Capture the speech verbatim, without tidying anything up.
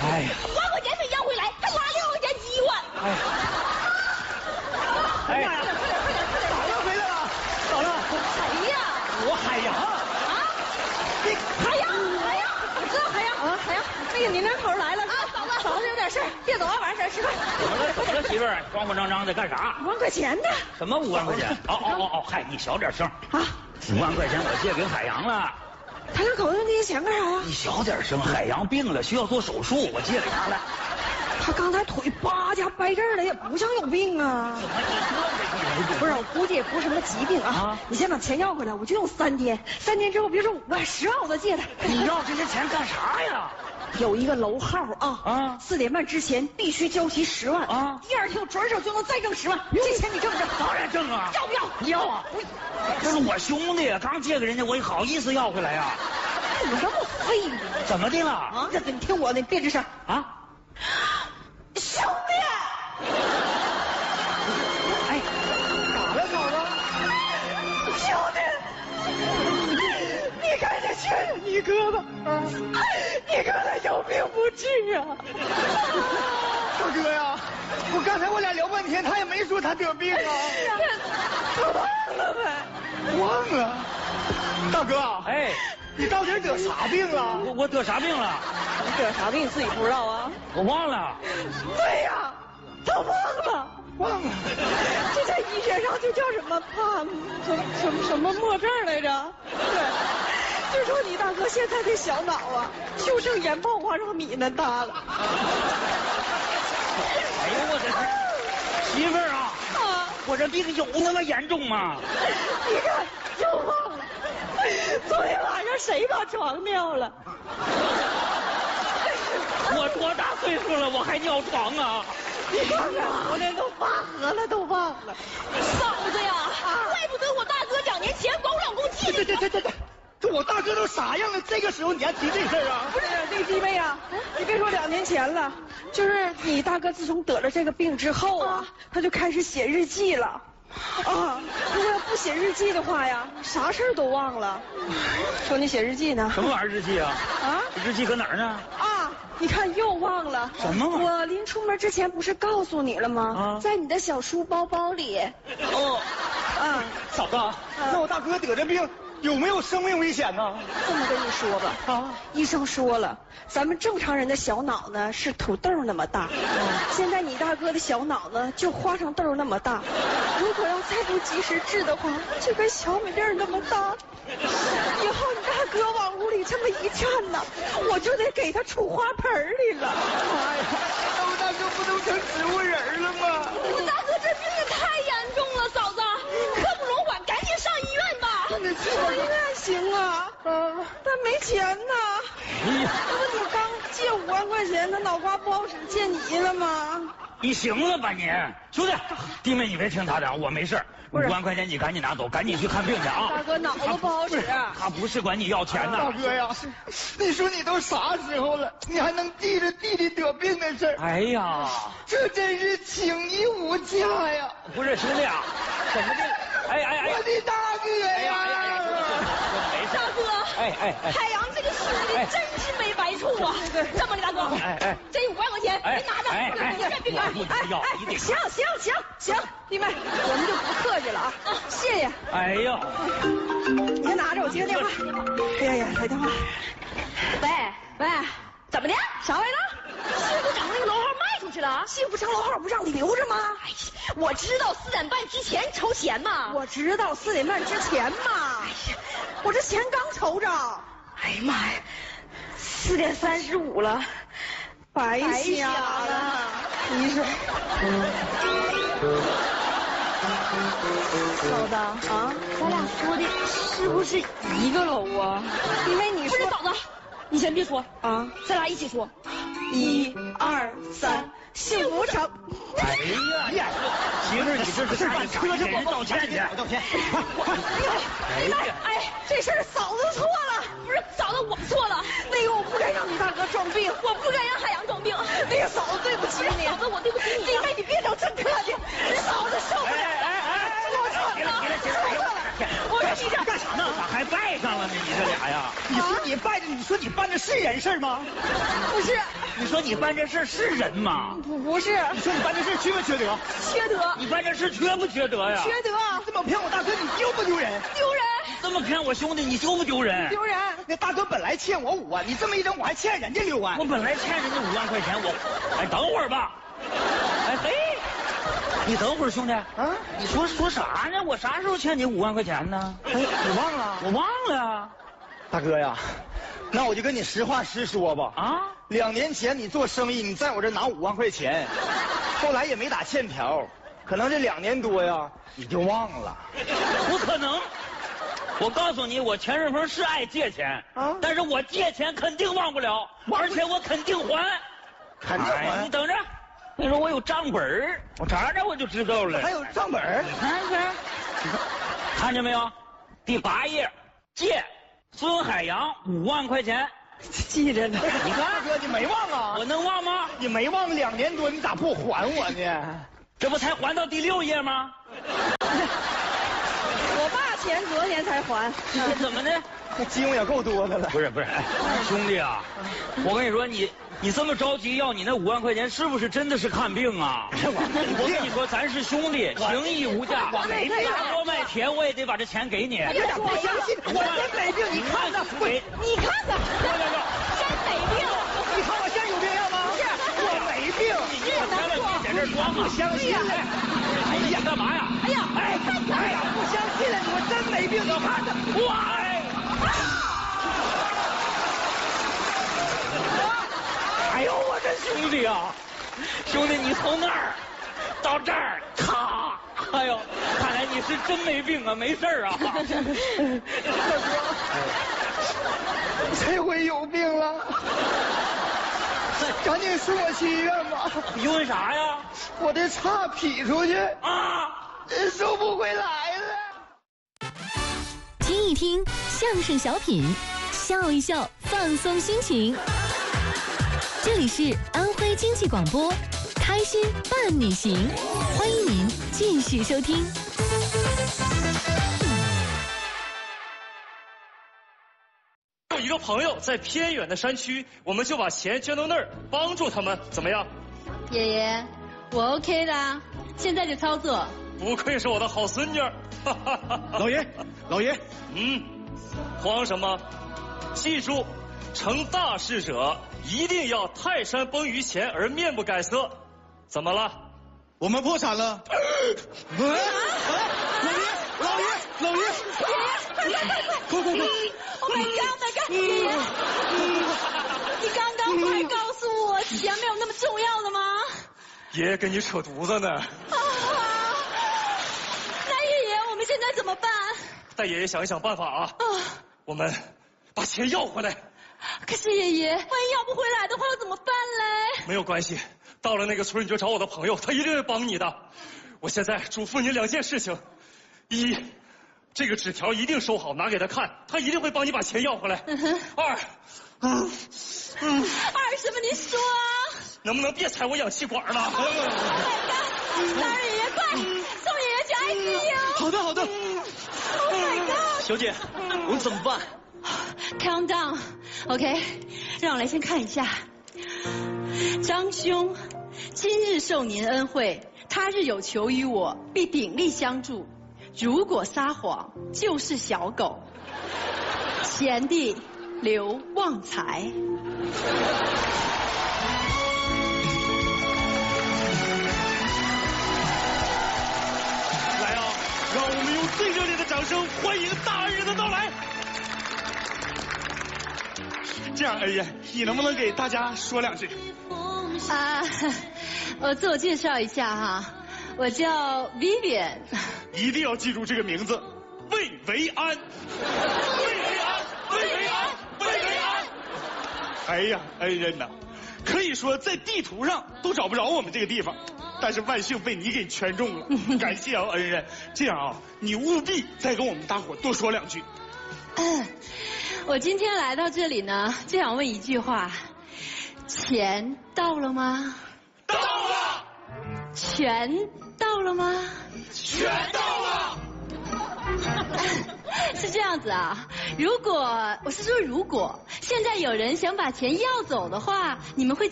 哎呀， 五万块钱没要回来，还花六块钱饥荒。 哎呀，哎呀， 咋了？回来了？咋了？ 谁呀？ 我海洋啊！你海洋，海洋，我知道海洋啊，海洋，那个你那头来了啊，嫂子，嫂子有点事儿，别走啊，晚上在这吃饭。 怎么了？怎么了，媳妇儿？慌慌张张的干啥？ 五万块钱呢？ 什么五万块钱？哦哦哦哦，嗨，你小点声啊！五万块钱我借给海洋了。 他两口子那些钱干啥呀？ 你小点声，海洋病了，需要做手术，我借给他了。 他刚才腿叭家掰这儿了，也不像有病啊。 怎么你这这不是，我估计也不是什么疾病啊。啊你先把钱要回来，我就用三天，三天之后别说五万、十万我都借他。 你要这些钱干啥呀？ 有一个楼号啊啊，四点半之前必须交齐十万啊，第二天我转手就能再挣十万。这钱你挣不挣？ 当然挣啊！ 要不要？ 你要啊！这是我兄弟，刚借给人家，我也好意思要回来呀？ 怎么这么废呢？ 怎么的了？ 啊，这你听我的，别吱声啊！兄弟， 哎，咋了，嫂子？ 兄弟，你赶紧劝劝你哥吧，啊，你哥他有病不治啊！ 大哥呀，我刚才我俩聊半天，他也没说他得病啊。 他忘了呗？ 忘了。大哥， 哎， 你到底得啥病了？ 我我得啥病了？ 你得啥病自己不知道啊？ 我忘了。 对呀，他忘了。 忘了， 这在医学上就叫什么帕什么什么什么末症来着？对，就说你大哥现在的小脑啊，就剩盐爆花生米那大了。 哎呦我这媳妇儿啊！啊，我这病有那么严重吗？ 你看又忘了，昨天晚上谁把床尿了？ 我多大岁数了，我还尿床啊？ 你看看，我这都发合了，都忘了。嫂子呀，怪不得我大哥两年前管我老公记对对对对对，这我大哥都啥样了？这个时候你还提这事儿啊？ 不是，那个弟妹啊，你别说两年前了，就是你大哥自从得了这个病之后啊，他就开始写日记了。啊，如果要不写日记的话呀，啥事儿都忘了。说你写日记呢？ 什么玩意儿日记啊？ 啊， 日记搁哪儿呢？ 啊，你看又忘了。 什么？ 我临出门之前不是告诉你了吗？ 啊， 在你的小书包包里。 哦， 啊， 嫂子，那我大哥得这病有没有生命危险呢？ 这么跟你说吧，啊，医生说了，咱们正常人的小脑呢是土豆那么大，现在你大哥的小脑呢就花生豆那么大，如果要再不及时治的话，就跟小米粒儿那么大。以后你大哥往屋里这么一站呢，我就得给他杵花盆里了。 妈呀，那我大哥不都成植物人了吗？ 我大哥这病也太严重了，嫂子，刻不容缓，赶紧上医院吧。上医院行啊，啊，但没钱呢。 哎呀， 这不你刚借五万块钱，他脑瓜不好使，借你了吗？ 你行了吧你，兄弟，弟妹你别听他的，我没事儿。五万块钱你赶紧拿走，赶紧去看病去啊！ 大哥脑子不好使， 他不是管你要钱呢。 大哥呀，你说你都啥时候了，你还能记着弟弟得病的事儿？ 哎呀， 这真是请你无价呀！ 不是兄弟啊，怎么的？哎哎哎， 我的大哥呀！ 哎呀，没事。 大哥， 哎哎哎， 海洋这个兄弟真是没白处啊！这么的，大哥， 哎哎， 这五万块钱您拿着， 哎哎， 你看病啊！ 哎要，你得行行行行，弟妹，我们就不客气了啊！啊，谢谢。 哎呀， 你先拿着，我接个电话。哎呀呀，打电话。喂喂，怎么的？啥来着？幸福城那个楼号卖出去了？幸福城楼号不让你留着吗？哎呀，我知道四点半之前筹钱嘛。我知道四点半之前嘛。哎呀，我这钱刚筹着。哎呀妈呀，四点三十五了，白瞎了。你说。嫂子啊，咱俩说的是不是一个楼啊？因为你说不是嫂子，你先别说啊，咱俩一起说，一二三，幸福城。 哎呀呀，媳妇儿，你这是办车去，给人道歉去，道歉。 哎呀，哎，这事儿嫂子错了，不是嫂子我错了，那个我不该让你大哥装病，我不该让海洋装病，那个嫂子对不起你，嫂子我对不起你，弟妹你别整这客气，嫂子受不了。哎哎哎，我错了，我错了。我说你这干啥呢？ 咋还拜上了呢？你这俩呀？ 你说你拜的，你说你办的是人事吗？ 不是， 你说说你办这事是人吗？ 不不是， 你说你办这事缺不缺德？ 缺德， 你办这事缺不缺德呀？ 缺德， 这么骗我大哥，你丢不丢人？ 丢人， 这么骗我兄弟，你丢不丢人？ 丢人。 那大哥本来欠我五万，你这么一整，我还欠人家六万。 我本来欠人家五万块钱，我，哎，等会儿吧。哎嘿，你等会儿，兄弟啊，你说说啥呢？我啥时候欠你五万块钱呢？ 哎，你忘了？ 我忘了呀。 大哥呀，那我就跟你实话实说吧。 啊， 两年前你做生意，你在我这拿五万块钱，后来也没打欠条，可能这两年多呀，你就忘了。 不可能。我告诉你，我钱顺风是爱借钱啊，但是我借钱肯定忘不了，而且我肯定还。 肯定还。 哎，你等着，你说我有账本儿，我查查我就知道了。 还有账本儿？ 看看，看见没有？第八页，借孙海洋五万块钱， 记着呢。 你看，大哥，你没忘啊？ 我能忘吗？ 你没忘两年多，你咋不还我呢？ 这不才还到第六页吗？ 我爸钱昨天才还。 你怎么的？ 这金也够多的了。 不是不是，哎，兄弟啊，我跟你说，你你这么着急要你那五万块钱，是不是真的是看病啊？我跟你说，咱是兄弟，情义无价。 我没病， 打锅卖铁，我也得把这钱给你。 你咋不相信？我真没病，你看看， 给， 你看看，真没病。 你看我像有病样吗？是，我没病。 你别在这装啊！ 不相信？ 哎呀，干嘛呀？ 哎呀，哎， 哎呀，不相信了，我真没病，你看看， 哇！哎呦，我的兄弟啊，兄弟，你从那儿到这儿，咔！哎呦，看来你是真没病啊，没事儿啊。 这回有病了，赶紧送我去医院吧。 你问啥呀？ 我的叉劈出去啊， 收不回来了。 听一听相声小品，笑一笑，放松心情。这里是安徽经济广播，开心伴你行，欢迎您继续收听。 有一个朋友在偏远的山区，我们就把钱捐到那儿，帮助他们，怎么样？ 爷爷，我 OK 的，现在就操作。 不愧是我的好孙女儿。 老爷，老爷， 嗯，慌什么？记住，成大事者一定要泰山崩于前而面不改色。怎么了？ 我们破产了。啊！老爷，老爷，老爷， 爷爷，快快快快！快快快 ！Oh my god, my god！ 爷爷，你刚刚不还告诉我钱没有那么重要了吗？ 爷爷跟你扯犊子呢。啊！ 那爷爷，我们现在怎么办？ 带爷爷想一想办法啊！啊！我们把钱要回来。 可是爷爷，万一要不回来的话，怎么办嘞？ 没有关系，到了那个村你就找我的朋友，他一定会帮你的。我现在嘱咐你两件事情：一，这个纸条一定收好，拿给他看，他一定会帮你把钱要回来。嗯、二，嗯嗯，二什么？你说啊？ 能不能别踩我氧气管了？ 大人爷爷，快送爷爷去 I C U！ 好的，好的。 Oh my god！ 小姐，我们怎么办 ？Calm down，OK， 让我来先看一下。张兄，今日受您恩惠，他日有求于我，必鼎力相助。如果撒谎，就是小狗。贤弟刘旺财。 来啊，让我们用最热烈的掌声欢迎大恩人的到来。 这样，恩人，你能不能给大家说两句？ 啊，我自我介绍一下哈，我叫 Vivian。 一定要记住这个名字，魏维安。魏维安，魏维安，魏维安。哎呀，恩人呐，可以说在地图上都找不着我们这个地方，但是万幸被你给圈中了，感谢啊，恩人。这样啊，你务必再跟我们大伙多说两句。 嗯，我今天来到这里呢，就想问一句话：钱到了吗？ 到了。 全到了吗？ 全到了。 是这样子啊，如果我是说如果现在有人想把钱要走的话，你们会